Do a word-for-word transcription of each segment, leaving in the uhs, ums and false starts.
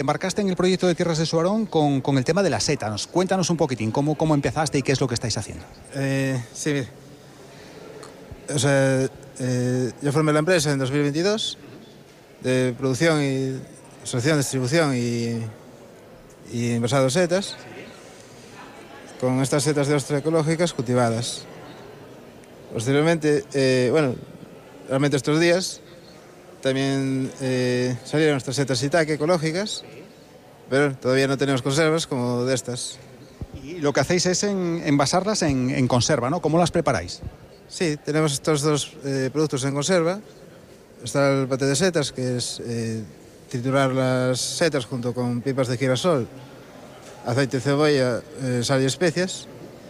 Embarcaste en el proyecto de Tierras del Suarón con, con el tema de las setas. Cuéntanos un poquitín cómo, cómo empezaste y qué es lo que estáis haciendo. Eh, sí, mire. O sea, eh, yo formé la empresa en dos mil veintidós de producción y asociación, distribución y, y envasado de setas, con estas setas de ostra ecológicas cultivadas. Posteriormente, eh, bueno, realmente estos días también eh, salieron nuestras setas shiitake ecológicas, pero todavía no tenemos conservas como de estas. Y lo que hacéis es en, envasarlas en, en conserva, ¿no? ¿Cómo las preparáis? Sí, tenemos estos dos eh, productos en conserva. Está el paté de setas, que es eh, triturar las setas junto con pipas de girasol, aceite de cebolla, eh, sal y especias.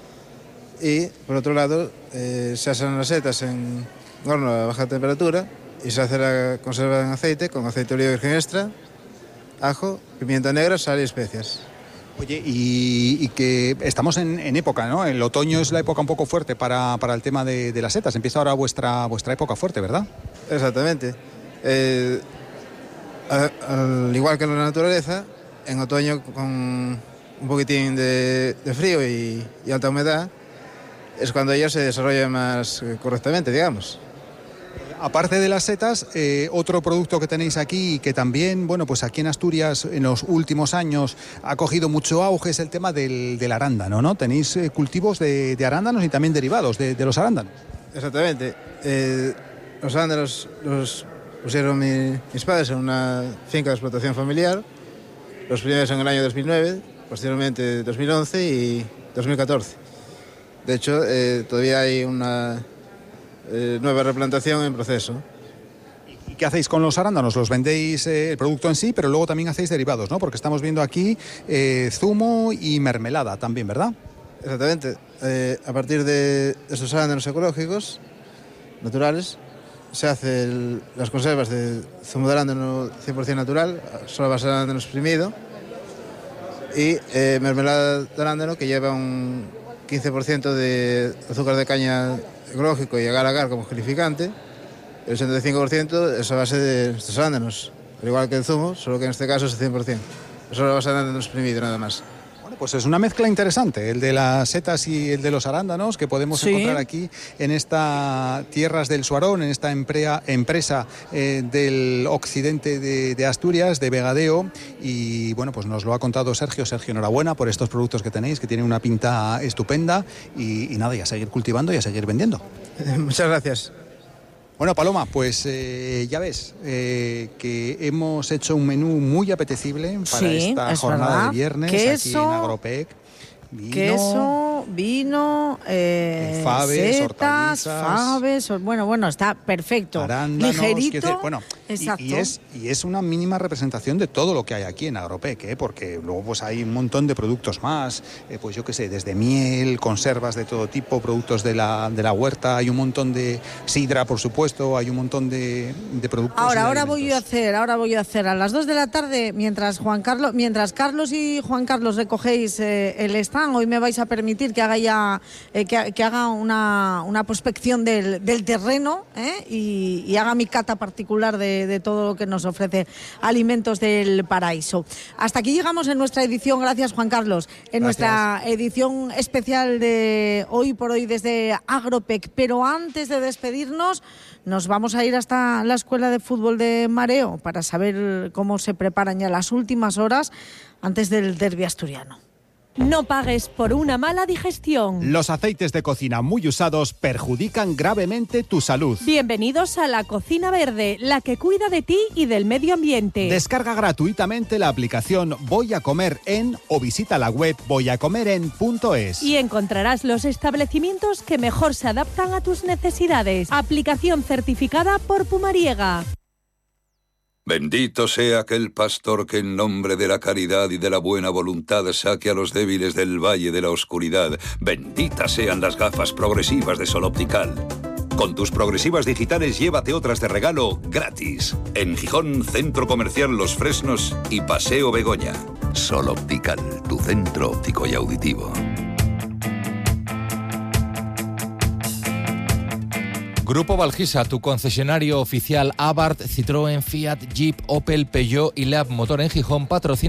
Y, por otro lado, eh, se asan las setas en horno a baja temperatura y se hace la conserva en aceite, con aceite de oliva virgen extra, ajo, pimienta negra, sal y especias. Oye, y, y que estamos en, en época, ¿no? El otoño es la época un poco fuerte para, para el tema de, de las setas. Empieza ahora vuestra, vuestra época fuerte, ¿verdad? Exactamente. Eh, a, al igual que en la naturaleza, en otoño con un poquitín de, de frío y, y alta humedad, es cuando ellas se desarrollan más eh, correctamente, digamos. Aparte de las setas, eh, otro producto que tenéis aquí y que también, bueno, pues aquí en Asturias en los últimos años ha cogido mucho auge es el tema del, del arándano, ¿no? Tenéis eh, cultivos de, de arándanos y también derivados de, de los arándanos. Exactamente. Eh, los arándanos los pusieron mi, mis padres en una finca de explotación familiar, los primeros en el año dos mil nueve, posteriormente dos mil once y dos mil catorce. De hecho, eh, todavía hay una eh, nueva replantación en proceso. ¿Y qué hacéis con los arándanos? ¿Los vendéis eh, el producto en sí, pero luego también hacéis derivados, ¿no? Porque estamos viendo aquí eh, zumo y mermelada también, ¿verdad? Exactamente. Eh, a partir de esos arándanos ecológicos, naturales, se hacen las conservas de zumo de arándano cien por ciento natural, solo a base de arándano exprimido, y eh, mermelada de arándano que lleva un quince por ciento de azúcar de caña ecológico y agar-agar como gelificante. El setenta y cinco por ciento es a base de estos arándanos, al igual que el zumo, solo que en este caso es el cien por ciento. Es solo a base de arándano exprimido, nada más. Bueno, pues es una mezcla interesante, el de las setas y el de los arándanos, que podemos sí. encontrar aquí en esta Tierras del Suarón, en esta emprea, empresa eh, del occidente de, de Asturias, de Vegadeo. Y bueno, pues nos lo ha contado Sergio. Sergio, enhorabuena por estos productos que tenéis, que tienen una pinta estupenda. Y, y nada, y a seguir cultivando y a seguir vendiendo. Muchas gracias. Bueno, Paloma, pues eh, ya ves eh, que hemos hecho un menú muy apetecible para sí, esta jornada verdad. de viernes Queso, aquí en Agropec. Vino, queso, vino, eh, faves, setas, hortalizas, faves, bueno, bueno, está perfecto, arándanos, ligerito, decir, bueno, exacto. Y, y, es, y es una mínima representación de todo lo que hay aquí en Agropec, ¿eh? Porque luego pues hay un montón de productos más, eh, pues yo qué sé, desde miel, conservas de todo tipo, productos de la, de la huerta, hay un montón de sidra, por supuesto, hay un montón de, de productos. Ahora, de ahora alimentos. voy a hacer, ahora voy a hacer a las dos de la tarde, mientras Juan Carlos, mientras Carlos y Juan Carlos recogéis eh, el stand. Hoy me vais a permitir que haga ya eh, que, que haga una, una prospección del, del terreno ¿eh? y, y haga mi cata particular de, de todo lo que nos ofrece Alimentos del Paraíso. Hasta aquí llegamos en nuestra edición, gracias Juan Carlos, en gracias. Nuestra edición especial de Hoy por Hoy desde Agropec. Pero antes de despedirnos, nos vamos a ir hasta la Escuela de Fútbol de Mareo para saber cómo se preparan ya las últimas horas antes del derbi asturiano. No pagues por una mala digestión. Los aceites de cocina muy usados perjudican gravemente tu salud. Bienvenidos a la Cocina Verde, la que cuida de ti y del medio ambiente. Descarga gratuitamente la aplicación Voy a Comer En o visita la web voy a comer en punto es. Y encontrarás los establecimientos que mejor se adaptan a tus necesidades. Aplicación certificada por Pumariega. Bendito sea aquel pastor que en nombre de la caridad y de la buena voluntad saque a los débiles del valle de la oscuridad. Benditas sean las gafas progresivas de Sol Optical. Con tus progresivas digitales llévate otras de regalo gratis. En Gijón, Centro Comercial Los Fresnos y Paseo Begoña. Sol Optical, tu centro óptico y auditivo. Grupo Valgisa, tu concesionario oficial Abarth, Citroën, Fiat, Jeep, Opel, Peugeot y Leap Motor en Gijón, patrocina